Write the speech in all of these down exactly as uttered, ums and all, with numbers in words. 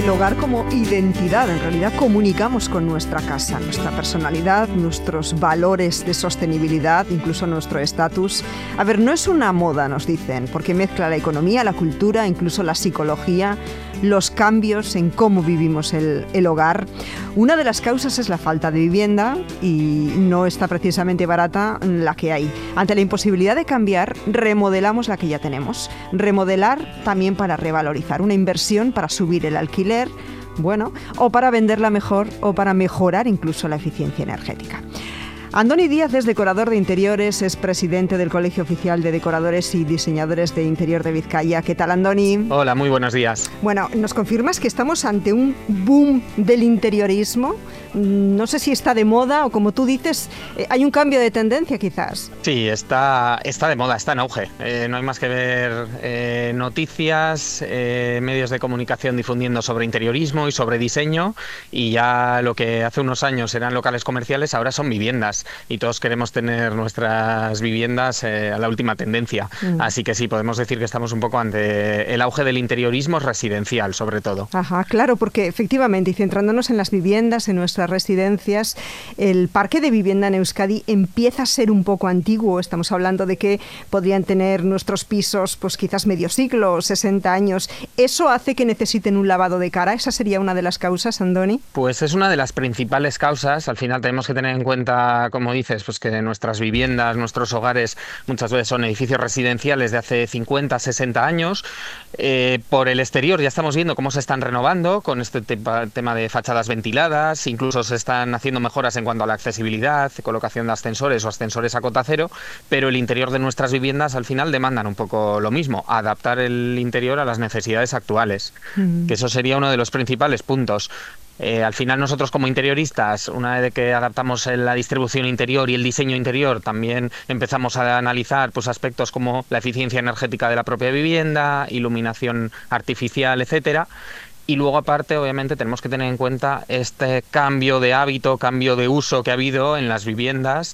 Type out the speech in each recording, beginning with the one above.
hogar como identidad. En realidad comunicamos con nuestra casa, nuestra personalidad, nuestros valores de sostenibilidad, incluso nuestro estatus. A ver, no es una moda, nos dicen, porque mezcla la economía, la cultura, incluso la psicología, los cambios en cómo vivimos el, el hogar. Una de las causas es la falta de vivienda y no está precisamente barata la que hay. Ante la imposibilidad de cambiar, remodelamos la que ya tenemos. Remodelar también para revalorizar, una inversión para subir el alquiler, bueno, o para venderla mejor o para mejorar incluso la eficiencia energética. Andoni Díaz es decorador de interiores, es presidente del Colegio Oficial de Decoradores y Diseñadores de Interior de Vizcaya. ¿Qué tal, Andoni? Hola, muy buenos días. Bueno, ¿nos confirmas que estamos ante un boom del interiorismo? No sé si está de moda o, como tú dices, eh, hay un cambio de tendencia quizás. Sí, está, está de moda, está en auge. Eh, no hay más que ver eh, noticias, eh, medios de comunicación difundiendo sobre interiorismo y sobre diseño, y ya lo que hace unos años eran locales comerciales ahora son viviendas, y todos queremos tener nuestras viviendas eh, a la última tendencia. Mm. Así que sí, podemos decir que estamos un poco ante el auge del interiorismo residencial, sobre todo. Ajá, claro, porque efectivamente, y centrándonos en las viviendas, en nuestras residencias, el parque de vivienda en Euskadi empieza a ser un poco antiguo. Estamos hablando de que podrían tener nuestros pisos pues quizás medio siglo, sesenta años. ¿Eso hace que necesiten un lavado de cara? ¿Esa sería una de las causas, Andoni? Pues es una de las principales causas. Al final tenemos que tener en cuenta, como dices, pues que nuestras viviendas, nuestros hogares muchas veces son edificios residenciales de hace cincuenta, sesenta años. Eh, por el exterior ya estamos viendo cómo se están renovando con este tema, tema de fachadas ventiladas, incluso se están haciendo mejoras en cuanto a la accesibilidad, colocación de ascensores o ascensores a cota cero, pero el interior de nuestras viviendas al final demandan un poco lo mismo, adaptar el interior a las necesidades actuales, mm. que eso sería uno de los principales puntos. Eh, al final nosotros como interioristas, una vez que adaptamos la distribución interior y el diseño interior, también empezamos a analizar pues, aspectos como la eficiencia energética de la propia vivienda, iluminación artificial, etcétera. Y luego, aparte, obviamente, tenemos que tener en cuenta este cambio de hábito, cambio de uso que ha habido en las viviendas,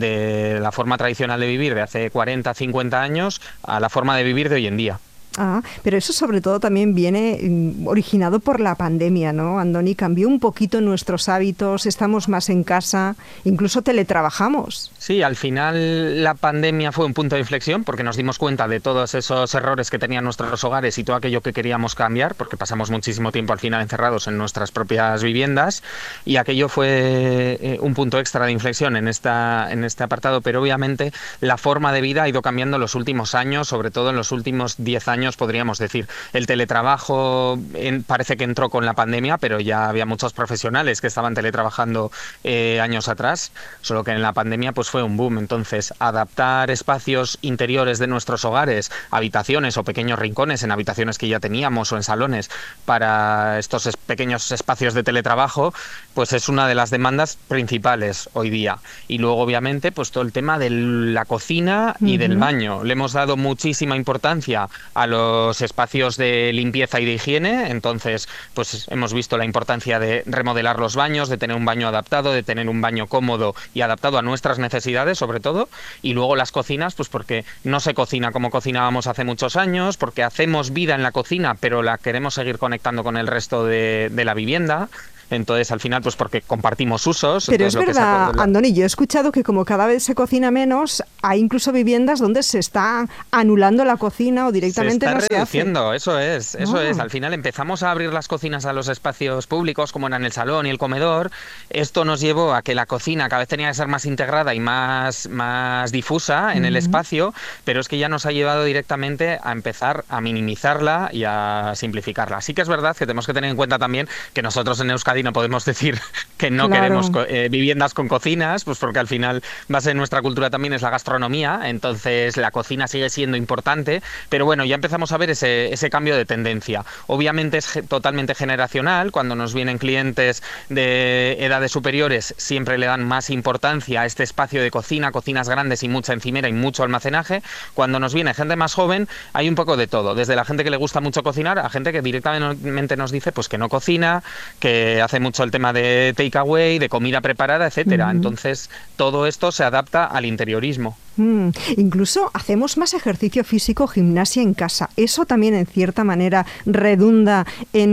de la forma tradicional de vivir de hace cuarenta, cincuenta años a la forma de vivir de hoy en día. Ah, pero eso sobre todo también viene mm, originado por la pandemia, ¿no, Andoni? Cambió un poquito nuestros hábitos, estamos más en casa, incluso teletrabajamos. Sí, al final la pandemia fue un punto de inflexión porque nos dimos cuenta de todos esos errores que tenían nuestros hogares y todo aquello que queríamos cambiar, porque pasamos muchísimo tiempo al final encerrados en nuestras propias viviendas, y aquello fue eh, un punto extra de inflexión en, esta, en este apartado, pero obviamente la forma de vida ha ido cambiando en los últimos años, sobre todo en los últimos diez años. Podríamos decir, el teletrabajo en, parece que entró con la pandemia, pero ya había muchos profesionales que estaban teletrabajando eh, años atrás, solo que en la pandemia pues fue un boom. Entonces, adaptar espacios interiores de nuestros hogares, habitaciones o pequeños rincones en habitaciones que ya teníamos o en salones para estos es, pequeños espacios de teletrabajo, pues es una de las demandas principales hoy día. Y luego, obviamente, pues todo el tema de la cocina y uh-huh. del baño. Le hemos dado muchísima importancia a los espacios de limpieza y de higiene, entonces pues hemos visto la importancia de remodelar los baños, de tener un baño adaptado, de tener un baño cómodo y adaptado a nuestras necesidades sobre todo, y luego las cocinas pues porque no se cocina como cocinábamos hace muchos años, porque hacemos vida en la cocina pero la queremos seguir conectando con el resto de, de la vivienda. Entonces, al final, pues porque compartimos usos. Pero es verdad, la... Andoni, yo he escuchado que como cada vez se cocina menos, hay incluso viviendas donde se está anulando la cocina o directamente no se hace. Se está reduciendo, eso es, eso oh. es. Al final empezamos a abrir las cocinas a los espacios públicos, como eran el salón y el comedor. Esto nos llevó a que la cocina cada vez tenía que ser más integrada y más, más difusa en uh-huh. el espacio, pero es que ya nos ha llevado directamente a empezar a minimizarla y a simplificarla. Así que es verdad que tenemos que tener en cuenta también que nosotros en Euskadi no podemos decir que no claro. queremos eh, viviendas con cocinas, pues porque al final base de nuestra cultura también es la gastronomía, entonces la cocina sigue siendo importante, pero bueno, ya empezamos a ver ese, ese cambio de tendencia. Obviamente es ge- totalmente generacional, cuando nos vienen clientes de edades superiores siempre le dan más importancia a este espacio de cocina, cocinas grandes y mucha encimera y mucho almacenaje. Cuando nos viene gente más joven hay un poco de todo, desde la gente que le gusta mucho cocinar a gente que directamente nos dice pues que no cocina, que hace mucho el tema de takeaway, de comida preparada, etcétera. Uh-huh. Entonces, todo esto se adapta al interiorismo. Mm, incluso hacemos más ejercicio físico, gimnasia en casa. Eso también en cierta manera redunda en un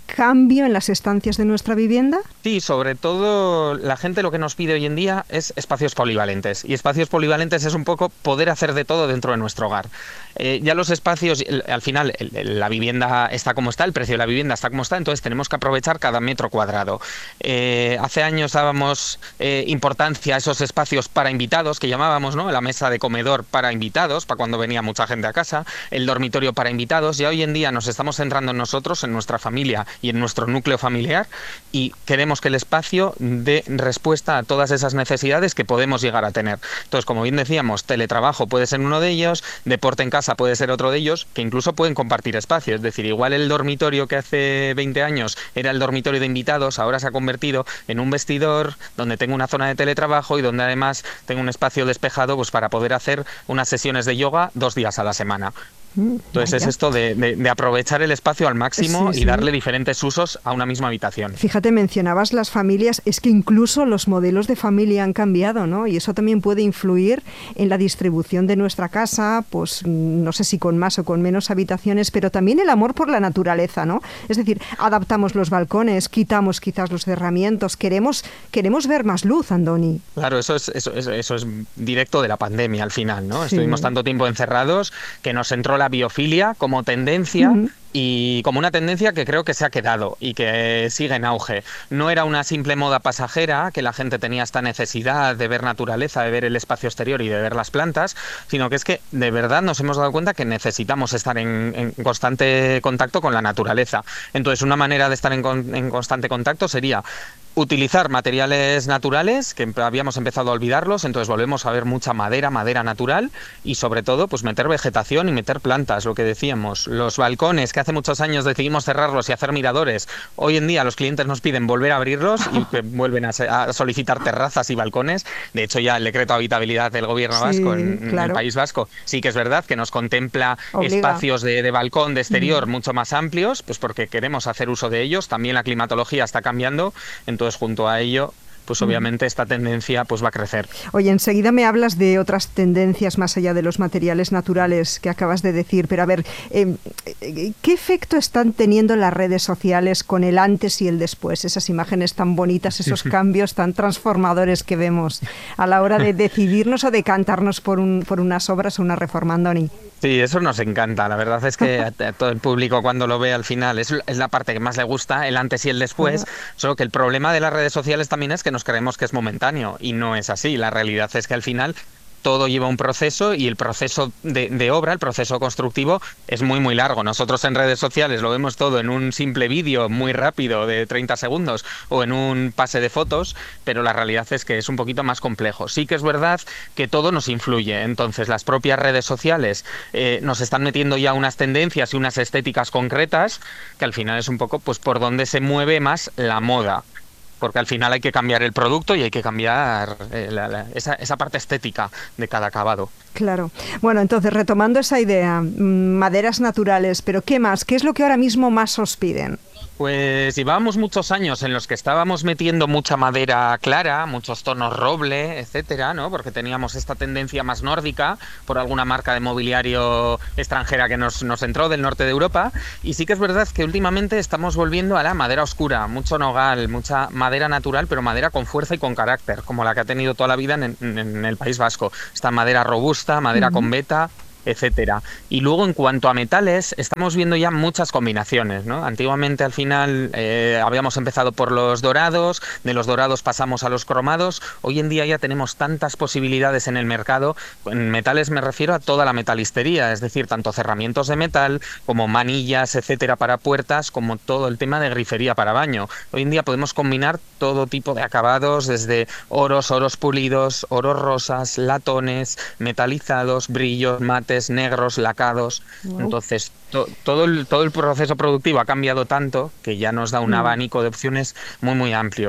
cambio en las estancias de nuestra vivienda? Sí, sobre todo la gente lo que nos pide hoy en día es espacios polivalentes. Y espacios polivalentes es un poco poder hacer de todo dentro de nuestro hogar. Eh, ya los espacios, al final el, el, la vivienda está como está, el precio de la vivienda está como está, entonces tenemos que aprovechar cada metro cuadrado. Eh, hace años dábamos eh, importancia a esos espacios para invitados, que llamábamos, ¿no? La mesa de comedor para invitados, para cuando venía mucha gente a casa, el dormitorio para invitados, y hoy en día nos estamos centrando en nosotros, en nuestra familia y en nuestro núcleo familiar, y queremos que el espacio dé respuesta a todas esas necesidades que podemos llegar a tener. Entonces, como bien decíamos, teletrabajo puede ser uno de ellos, deporte en casa puede ser otro de ellos, que incluso pueden compartir espacios. Es decir, igual el dormitorio que hace veinte años era el dormitorio de invitados, ahora se ha convertido en un vestidor donde tengo una zona de teletrabajo y donde además tengo un espacio despejado pues para poder hacer unas sesiones de yoga dos días a la semana. Entonces Vaya. es esto de, de, de aprovechar el espacio al máximo sí, sí. y darle diferentes usos a una misma habitación. Fíjate, mencionabas las familias, es que incluso los modelos de familia han cambiado, ¿no? Y eso también puede influir en la distribución de nuestra casa, pues no sé si con más o con menos habitaciones, pero también el amor por la naturaleza, ¿no? Es decir, adaptamos los balcones, quitamos quizás los cerramientos, queremos, queremos ver más luz, Andoni. Claro, eso es, eso, eso, eso es directo de la pandemia al final, ¿no? Sí. Estuvimos tanto tiempo encerrados que nos entró la biofilia como tendencia uh-huh. y como una tendencia que creo que se ha quedado y que sigue en auge. No era una simple moda pasajera, que la gente tenía esta necesidad de ver naturaleza, de ver el espacio exterior y de ver las plantas, sino que es que de verdad nos hemos dado cuenta que necesitamos estar en, en constante contacto con la naturaleza. Entonces, una manera de estar en, en constante contacto sería utilizar materiales naturales, que habíamos empezado a olvidarlos, entonces volvemos a ver mucha madera, madera natural, y sobre todo pues meter vegetación y meter plantas, lo que decíamos. Los balcones, que hace muchos años decidimos cerrarlos y hacer miradores, hoy en día los clientes nos piden volver a abrirlos y que vuelven a, a solicitar terrazas y balcones. De hecho, ya el decreto de habitabilidad del gobierno sí, vasco en, claro. en el País Vasco sí que es verdad que nos contempla Obliga. espacios de, de balcón, de exterior, mm. mucho más amplios, pues porque queremos hacer uso de ellos. También la climatología está cambiando, entonces junto a ello pues obviamente esta tendencia pues va a crecer. Oye, enseguida me hablas de otras tendencias más allá de los materiales naturales que acabas de decir, pero a ver, eh, ¿qué efecto están teniendo las redes sociales con el antes y el después? Esas imágenes tan bonitas, esos cambios tan transformadores que vemos a la hora de decidirnos o decantarnos por, un, por unas obras o una reforma, Andoni. Sí, eso nos encanta. La verdad es que a todo el público cuando lo ve al final es, es la parte que más le gusta, el antes y el después, uh-huh. solo que el problema de las redes sociales también es que nos creemos que es momentáneo y no es así. La realidad es que al final todo lleva un proceso y el proceso de, de obra, el proceso constructivo es muy muy largo. Nosotros en redes sociales lo vemos todo en un simple vídeo muy rápido de treinta segundos o en un pase de fotos, pero la realidad es que es un poquito más complejo. Sí que es verdad que todo nos influye, entonces las propias redes sociales eh, nos están metiendo ya unas tendencias y unas estéticas concretas que al final es un poco pues por donde se mueve más la moda. Porque al final hay que cambiar el producto y hay que cambiar eh, la, la, esa, esa parte estética de cada acabado. Claro. Bueno, entonces, retomando esa idea, maderas naturales, pero ¿qué más? ¿Qué es lo que ahora mismo más os piden? Pues llevábamos muchos años en los que estábamos metiendo mucha madera clara, muchos tonos roble, etcétera, ¿no? Porque teníamos esta tendencia más nórdica por alguna marca de mobiliario extranjera que nos, nos entró del norte de Europa. Y sí que es verdad que últimamente estamos volviendo a la madera oscura, mucho nogal, mucha madera natural, pero madera con fuerza y con carácter, como la que ha tenido toda la vida en, en, en el País Vasco. Esta madera robusta, madera uh-huh. con veta, etcétera. Y luego en cuanto a metales estamos viendo ya muchas combinaciones, ¿no? Antiguamente al final eh, habíamos empezado por los dorados, de los dorados pasamos a los cromados, hoy en día ya tenemos tantas posibilidades en el mercado. En metales me refiero a toda la metalistería, es decir, tanto cerramientos de metal como manillas, etcétera, para puertas, como todo el tema de grifería para baño. Hoy en día podemos combinar todo tipo de acabados, desde oros, oros pulidos, oros rosas, latones, metalizados, brillos, mates, negros, lacados. Wow. Entonces to, todo, el, todo el proceso productivo ha cambiado tanto que ya nos da un mm. abanico de opciones muy muy amplio.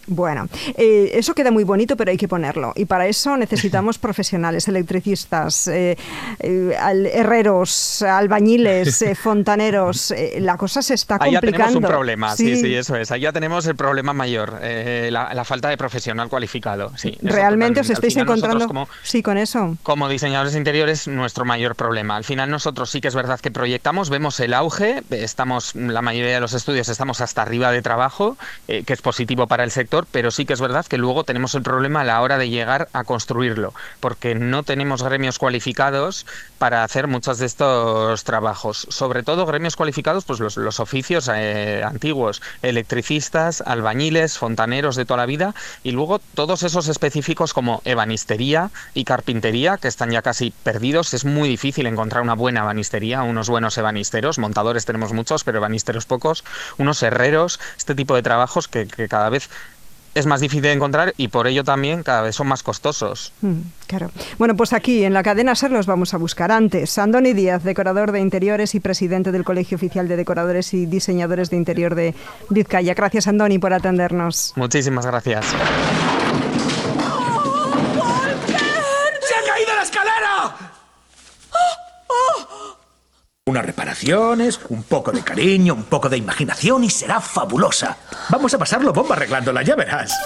Bueno, eh, eso queda muy bonito, pero hay que ponerlo. Y para eso necesitamos profesionales, electricistas, eh, eh, al, herreros, albañiles, eh, fontaneros. Eh, la cosa se está Ahí complicando. ya tenemos un problema, sí, sí, sí, eso es. Ahí ya tenemos el problema mayor, eh, la, la falta de profesional cualificado. Sí, ¿realmente os estáis encontrando como, sí, con eso? Como diseñadores de interiores, nuestro mayor problema. Al final nosotros sí que es verdad que proyectamos, vemos el auge, estamos, la mayoría de los estudios estamos hasta arriba de trabajo, eh, que es positivo para el sector, pero sí que es verdad que luego tenemos el problema a la hora de llegar a construirlo, porque no tenemos gremios cualificados para hacer muchos de estos trabajos. Sobre todo gremios cualificados, pues los, los oficios eh, antiguos, electricistas, albañiles, fontaneros de toda la vida, y luego todos esos específicos como ebanistería y carpintería, que están ya casi perdidos. Es muy difícil encontrar una buena ebanistería, unos buenos ebanisteros. Montadores tenemos muchos, pero ebanisteros pocos. Unos herreros, este tipo de trabajos que, que cada vez es más difícil de encontrar y por ello también cada vez son más costosos. Mm, claro. Bueno, pues aquí en la cadena SER los vamos a buscar. Antes, Andoni Díaz, decorador de interiores y presidente del Colegio Oficial de Decoradores y Diseñadores de Interior de Vizcaya. Gracias, Andoni, por atendernos. Muchísimas gracias. ¡Se ha caído la escalera! Unas reparaciones, un poco de cariño, un poco de imaginación y será fabulosa. Vamos a pasarlo bomba arreglándola, ya verás.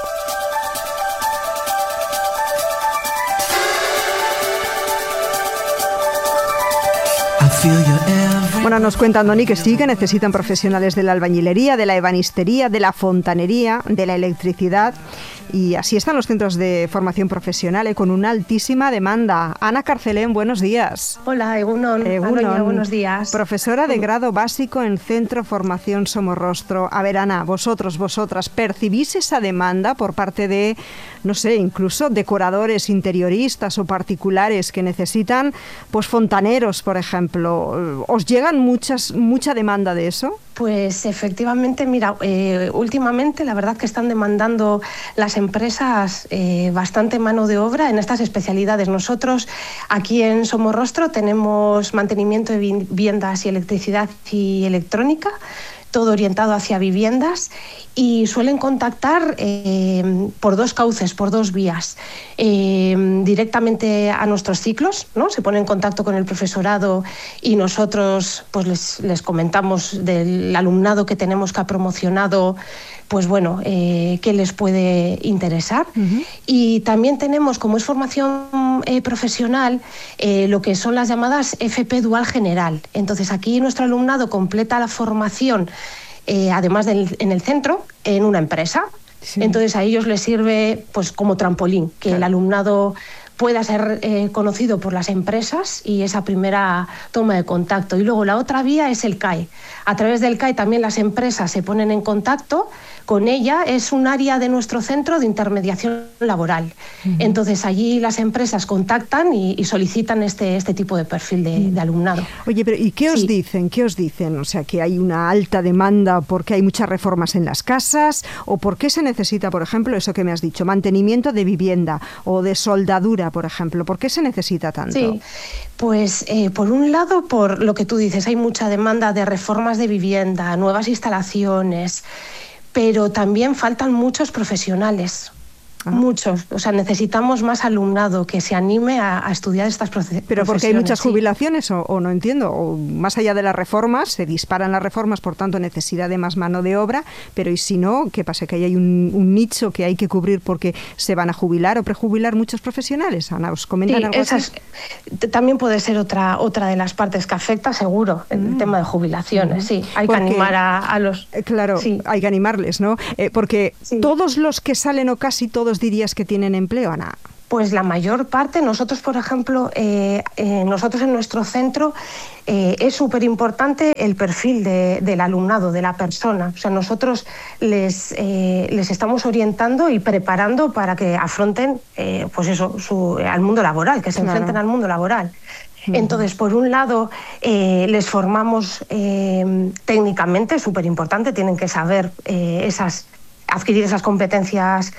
Bueno, nos cuenta Andoni que sí, que necesitan profesionales de la albañilería, de la ebanistería, de la fontanería, de la electricidad. Y así están los centros de formación profesional, eh, con una altísima demanda. Ana Carcelén, buenos días. Hola, Egunon. Egunon, Aloña, buenos días. Profesora de grado básico en Centro Formación Somorrostro. A ver, Ana, vosotros, vosotras, ¿percibís esa demanda por parte de, no sé, incluso decoradores, interioristas o particulares que necesitan, pues, fontaneros, por ejemplo? ¿Os llegan muchas, mucha demanda de eso? Pues efectivamente, mira, eh, últimamente la verdad que están demandando las empresas eh, bastante mano de obra en estas especialidades. Nosotros aquí en Somorrostro tenemos mantenimiento de viviendas y electricidad y electrónica, todo orientado hacia viviendas, y suelen contactar eh, por dos cauces, por dos vías. Eh, directamente a nuestros ciclos, ¿no? Se ponen en contacto con el profesorado y nosotros pues les, les comentamos del alumnado que tenemos que ha promocionado, pues bueno, eh, qué les puede interesar. Uh-huh. Y también tenemos, como es formación eh, profesional, eh, lo que son las llamadas F P Dual General. Entonces aquí nuestro alumnado completa la formación, eh, además del, en el centro, en una empresa. Sí. Entonces a ellos les sirve pues como trampolín, que claro, el alumnado pueda ser eh, conocido por las empresas y esa primera toma de contacto. Y luego la otra vía es el C A E. A través del C A E también las empresas se ponen en contacto con ella. Es un área de nuestro centro de intermediación laboral. Uh-huh. Entonces allí las empresas contactan y, y solicitan este, este tipo de perfil de, uh-huh. de alumnado. Oye, pero ¿y qué os sí. dicen? ¿Qué os dicen? O sea, que hay una alta demanda porque hay muchas reformas en las casas, o por qué se necesita, por ejemplo, eso que me has dicho, mantenimiento de vivienda o de soldadura, por ejemplo. ¿Por qué se necesita tanto? Sí, pues eh, por un lado, por lo que tú dices, hay mucha demanda de reformas de vivienda, nuevas instalaciones, pero también faltan muchos profesionales. Ah. Muchos, o sea, necesitamos más alumnado que se anime a, a estudiar estas profesiones. ¿Pero porque hay muchas jubilaciones sí. o, o no entiendo? O más allá de las reformas, se disparan las reformas, por tanto necesidad de más mano de obra, pero ¿y si no? ¿Qué pasa? ¿Que hay un, un nicho que hay que cubrir porque se van a jubilar o prejubilar muchos profesionales? Ana, ¿os comentan sí, algo esas, así? También puede ser otra, otra de las partes que afecta, seguro, el mm. tema de jubilaciones, mm. sí. Hay porque, que animar a, a los... Claro, sí. hay que animarles, ¿no? Eh, porque sí. todos los que salen o casi todos dirías que tienen empleo, Ana. Pues la mayor parte. Nosotros, por ejemplo, eh, eh, nosotros en nuestro centro eh, es súper importante el perfil de, del alumnado, de la persona. O sea, nosotros les, eh, les estamos orientando y preparando para que afronten eh, pues eso, su, al mundo laboral, que se claro. enfrenten al mundo laboral. Entonces, por un lado, eh, les formamos eh, técnicamente, súper importante, tienen que saber eh, esas, adquirir esas competencias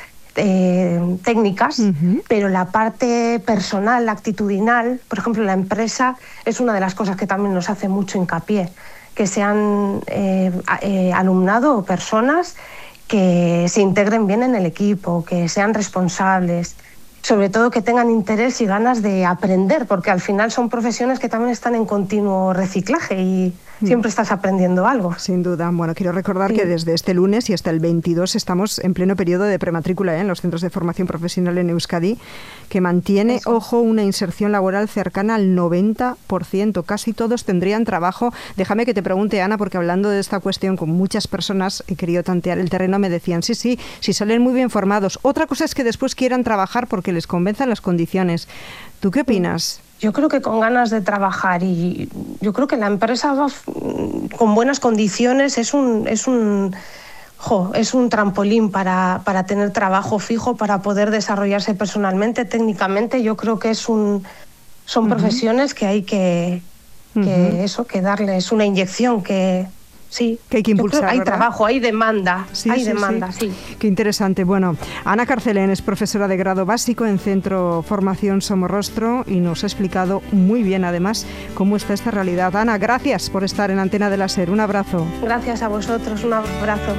Eh, técnicas, uh-huh. pero la parte personal, actitudinal, por ejemplo, la empresa es una de las cosas que también nos hace mucho hincapié, que sean eh, eh, alumnado o personas que se integren bien en el equipo, que sean responsables, sobre todo que tengan interés y ganas de aprender, porque al final son profesiones que también están en continuo reciclaje y siempre estás aprendiendo algo. Sin duda. Bueno, quiero recordar sí. que desde este lunes y hasta el veintidós estamos en pleno periodo de prematrícula ¿eh? en los centros de formación profesional en Euskadi, que mantiene, Eso. ojo, una inserción laboral cercana al noventa por ciento. Casi todos tendrían trabajo. Déjame que te pregunte, Ana, porque hablando de esta cuestión con muchas personas, he querido tantear el terreno, me decían, sí, sí, sí salen muy bien formados. Otra cosa es que después quieran trabajar porque les convenzan las condiciones. ¿Tú qué opinas? Yo creo que con ganas de trabajar, y yo creo que la empresa va con buenas condiciones, es un, es un, jo, es un trampolín para, para tener trabajo fijo, para poder desarrollarse personalmente, técnicamente. Yo creo que es un, son uh-huh. profesiones que hay que, que, uh-huh. eso, que darles una inyección, que... Sí, que hay que impulsar, hay ¿verdad? trabajo, hay demanda, sí, hay sí, demanda, sí. sí. Qué interesante. Bueno, Ana Carcelén es profesora de grado básico en Centro Formación Somorrostro y nos ha explicado muy bien, además, cómo está esta realidad. Ana, gracias por estar en Antena de la SER. Un abrazo. Gracias a vosotros, un abrazo.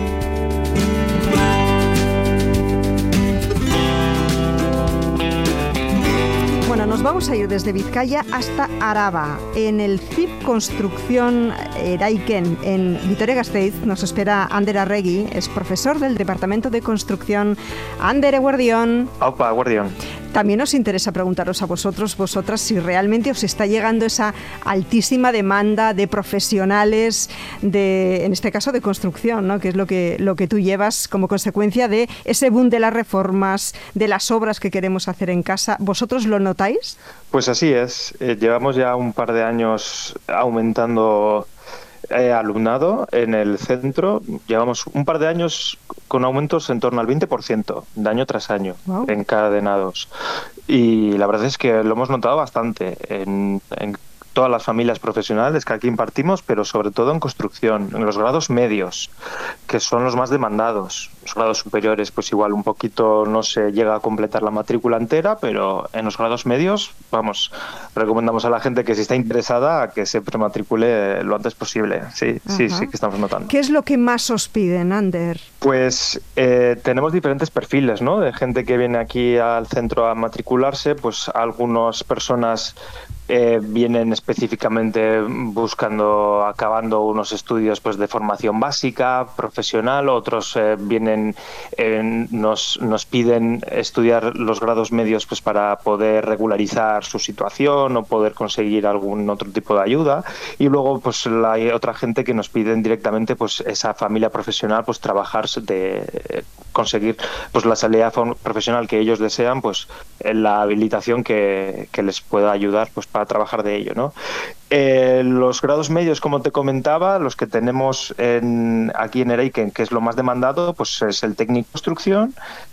Bueno, nos vamos a ir desde Vizcaya hasta Araba. En el C I P Construcción Eraiken, en Vitoria-Gasteiz, nos espera Ander Arregui, es profesor del Departamento de Construcción. Ander, eguerdión. Aupa, eguerdión. También nos interesa preguntaros a vosotros, vosotras, si realmente os está llegando esa altísima demanda de profesionales, de, en este caso de construcción, ¿no? Que es lo que, lo que tú llevas como consecuencia de ese boom de las reformas, de las obras que queremos hacer en casa. ¿Vosotros lo notáis? Pues así es. Eh, llevamos ya un par de años aumentando eh, alumnado en el centro. Llevamos un par de años con aumentos en torno al veinte por ciento de año tras año, wow. encadenados. Y la verdad es que lo hemos notado bastante en, en todas las familias profesionales que aquí impartimos, pero sobre todo en construcción, en los grados medios, que son los más demandados. Los grados superiores, pues igual un poquito no se llega a completar la matrícula entera, pero en los grados medios, vamos, recomendamos a la gente que si está interesada a que se prematricule lo antes posible. Sí, Ajá. sí, sí que estamos notando. ¿Qué es lo que más os piden, Ander? Pues eh, tenemos diferentes perfiles, ¿no? De gente que viene aquí al centro a matricularse, pues algunas personas Eh, vienen específicamente buscando, acabando unos estudios pues de formación básica, profesional, otros eh, vienen, eh, nos, nos piden estudiar los grados medios pues para poder regularizar su situación o poder conseguir algún otro tipo de ayuda, y luego pues la, hay otra gente que nos piden directamente pues esa familia profesional pues trabajar de eh, conseguir pues la salida profesional que ellos desean, pues en la habilitación que, que les pueda ayudar pues para trabajar de ello, ¿no? Eh, los grados medios, como te comentaba, los que tenemos en, aquí en Eraiken, que es lo más demandado, pues es el técnico de construcción,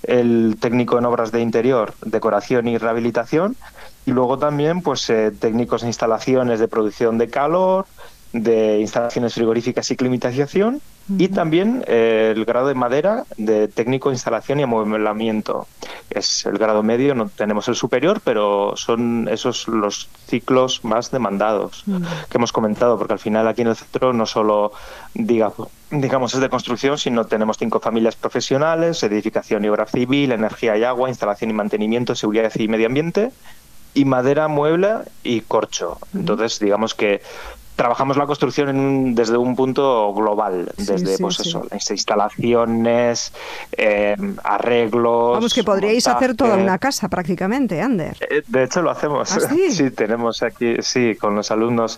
el técnico en obras de interior, decoración y rehabilitación, y luego también pues eh, técnicos de instalaciones de producción de calor, de instalaciones frigoríficas y climatización, uh-huh. y también eh, el grado de madera de técnico de instalación y amueblamiento. Es el grado medio, no tenemos el superior, pero son esos los ciclos más demandados uh-huh. que hemos comentado, porque al final aquí en el centro no solo diga, digamos es de construcción, sino tenemos cinco familias profesionales, edificación y obra civil, energía y agua, instalación y mantenimiento, seguridad y medio ambiente, y madera, mueble y corcho. Uh-huh. Entonces, digamos que trabajamos la construcción en un, desde un punto global, sí, desde sí, pues sí. eso, las instalaciones, eh, arreglos. Vamos, que podríais montaje. hacer toda una casa prácticamente, Ander. De hecho lo hacemos. ¿Ah, sí? sí, tenemos aquí, sí, con los alumnos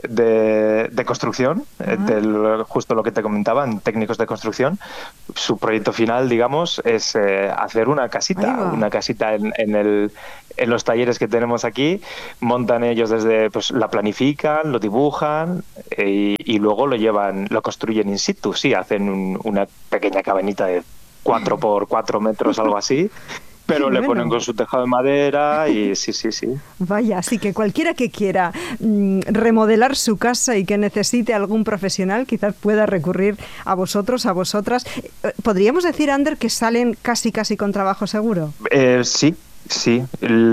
de, de construcción, uh-huh. del, justo lo que te comentaban, técnicos de construcción. Su proyecto final, digamos, es eh, hacer una casita, una casita en, en el en los talleres que tenemos aquí. Montan ellos desde, pues la planifican, lo dibujan eh, y, y luego lo llevan, lo construyen in situ. Sí, hacen un, una pequeña cabanita de cuatro por cuatro metros, algo así, pero sí, le bueno. ponen con su tejado de madera y sí, sí, sí. Vaya, así que cualquiera que quiera mmm, remodelar su casa y que necesite algún profesional, quizás pueda recurrir a vosotros, a vosotras. ¿Podríamos decir, Ander, que salen casi, casi con trabajo seguro? Eh, sí. Sí,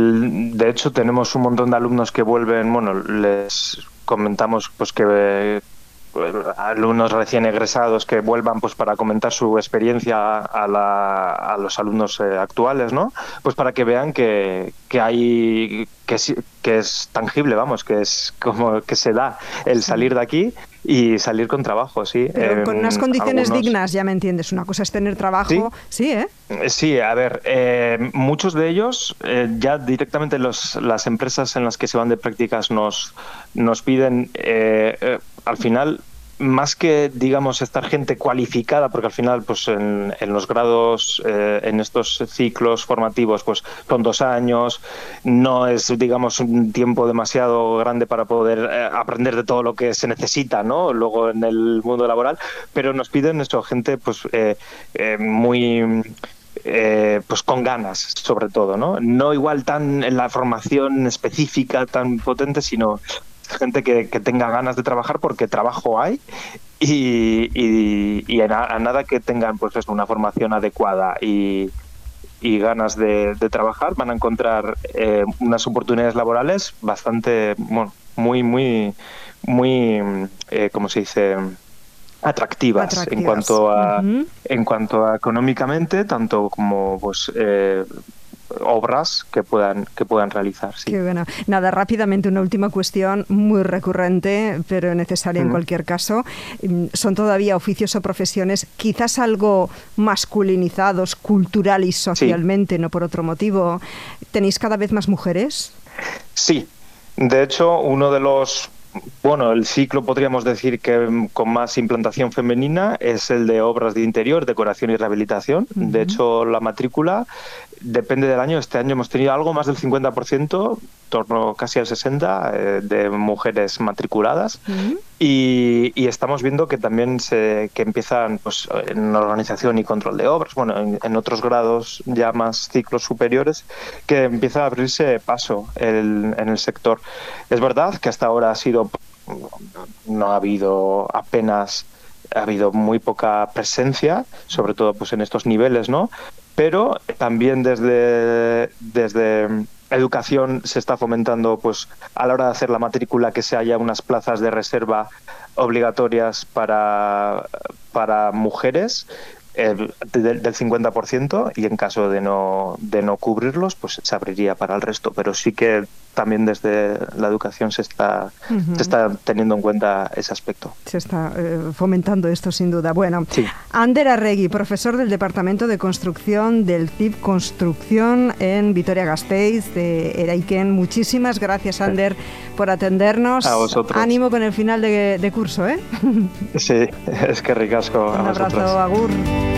de hecho tenemos un montón de alumnos que vuelven, bueno, les comentamos pues que alumnos recién egresados que vuelvan pues para comentar su experiencia a, la, a los alumnos eh, actuales, ¿no? Pues para que vean que, que hay que es, que es tangible, vamos, que es como que se da el salir de aquí y salir con trabajo, sí. Pero eh, con unas condiciones algunos... dignas, ya me entiendes. Una cosa es tener trabajo, sí, sí ¿eh? Sí, a ver, eh, muchos de ellos eh, ya directamente los, las empresas en las que se van de prácticas nos, nos piden, eh, eh, al final, más que, digamos, estar gente cualificada, porque al final, pues en, en los grados, eh, en estos ciclos formativos, pues son dos años, no es, digamos, un tiempo demasiado grande para poder eh, aprender de todo lo que se necesita, ¿no? Luego en el mundo laboral, pero nos piden eso, gente, pues, eh, eh, muy... Eh, pues con ganas, sobre todo, ¿no? No igual tan en la formación específica, tan potente, sino gente que, que tenga ganas de trabajar porque trabajo hay y, y, y a, a nada que tengan pues eso, una formación adecuada y, y ganas de, de trabajar, van a encontrar eh, unas oportunidades laborales bastante, bueno, muy, muy, muy, eh, ¿cómo se dice?, atractivas, atractivas en cuanto a uh-huh. en cuanto a económicamente, tanto como pues eh, obras que puedan que puedan realizar. Sí. Qué bueno. Nada, rápidamente una última cuestión muy recurrente, pero necesaria en uh-huh. cualquier caso. Son todavía oficios o profesiones quizás algo masculinizados, cultural y socialmente, sí. No por otro motivo. ¿Tenéis cada vez más mujeres? Sí. De hecho, uno de los Bueno, el ciclo podríamos decir que con más implantación femenina es el de obras de interior, decoración y rehabilitación. Uh-huh. De hecho, la matrícula depende del año. Este año hemos tenido algo más del cincuenta por ciento, en torno casi al sesenta por ciento eh, de mujeres matriculadas. Uh-huh. Y, y estamos viendo que también se que empiezan pues, en organización y control de obras, bueno, en, en otros grados ya más ciclos superiores, que empieza a abrirse paso el, en el sector. Es verdad que hasta ahora ha sido no ha habido apenas ha habido muy poca presencia, sobre todo pues en estos niveles, ¿no? Pero también desde desde educación se está fomentando, pues a la hora de hacer la matrícula, que se haya unas plazas de reserva obligatorias para para mujeres eh, del, del cincuenta por ciento, y en caso de no de no cubrirlos, pues se abriría para el resto. Pero sí que también desde la educación se está uh-huh. se está teniendo en cuenta ese aspecto. Se está eh, fomentando esto, sin duda. Bueno, sí. Ander Arregui, profesor del Departamento de Construcción del C I P Construcción en Vitoria-Gasteiz, de Eraiken. Muchísimas gracias, Ander, por atendernos. A vosotros. Ánimo con el final de, de curso, ¿eh? Sí, es que ricasco. Un a abrazo, vosotros. agur.